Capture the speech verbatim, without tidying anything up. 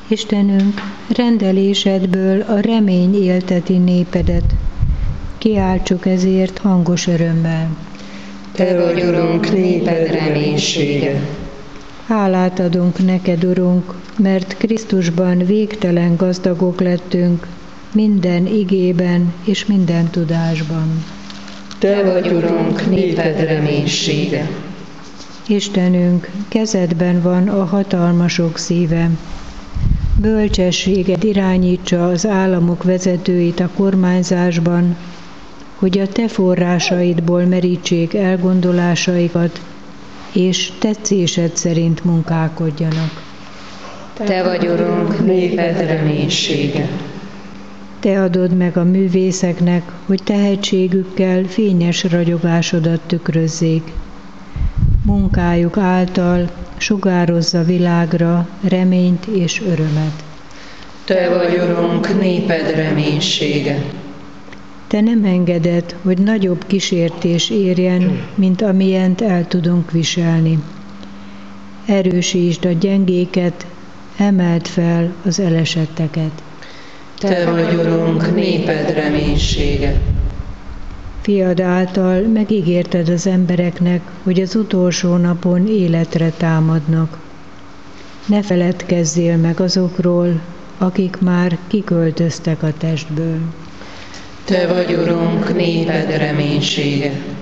Istenünk, rendelésedből a remény élteti népedet. Kiáltsuk ezért hangos örömmel. Te vagy, Urunk, néped reménysége. Hálát adunk neked, Urunk, mert Krisztusban végtelen gazdagok lettünk, minden igében és minden tudásban. Te vagy, Urunk, néped reménysége. Istenünk, kezedben van a hatalmasok szíve. Bölcsességed irányítsa az államok vezetőit a kormányzásban, hogy a te forrásaidból merítsék elgondolásaikat, és tetszésed szerint munkálkodjanak. Te vagy, Urunk, néped reménysége. Te adod meg a művészeknek, hogy tehetségükkel fényes ragyogásodat tükrözzék. Munkájuk által sugározza világra reményt és örömet. Te vagy, Urunk, néped reménysége. Te nem engeded, hogy nagyobb kísértés érjen, mint amilyent el tudunk viselni. Erősítsd a gyengéket, emeld fel az elesetteket. Te vagy, Urunk, néped reménysége. Fiad által megígérted az embereknek, hogy az utolsó napon életre támadnak. Ne feledkezzél meg azokról, akik már kiköltöztek a testből. Te vagy, Urunk, néped reménysége.